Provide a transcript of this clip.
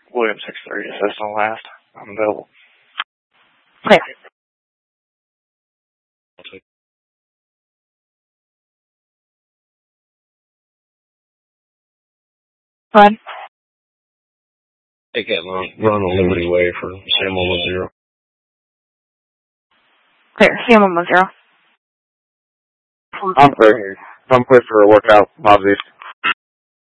William 6-3, assist on last. I'm available. Clear. Run. Take that run on Liberty Way for Sam 110. Clear. Sam 110. I'm clear here. I'm clear for a workout. Positive.